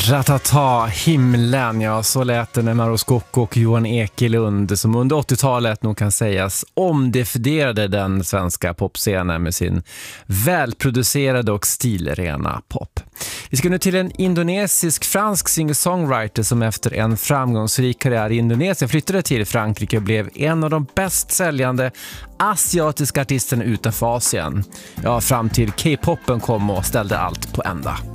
Ratata, himlen, ja, så lät det när Mauro Scocco och Johan Ekelund, som under 80-talet nog kan sägas omdefinierade den svenska popscenen med sin välproducerade och stilrena pop. Vi ska nu till en indonesisk-fransk singer-songwriter som efter en framgångsrik karriär i Indonesien flyttade till Frankrike och blev en av de bäst säljande asiatiska artisterna utanför Asien. Ja, fram till K-popen kom och ställde allt på ända.